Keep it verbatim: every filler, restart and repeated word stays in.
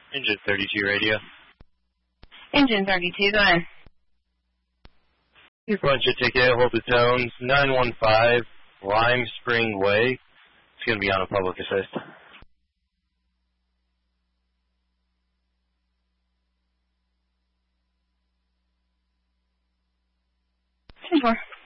Engine thirty-two radio. Engine thirty-two, go ahead. You punch a ticket, hold the tones, nine one five Lime Spring Way. It's going to be on a public assist. ten four.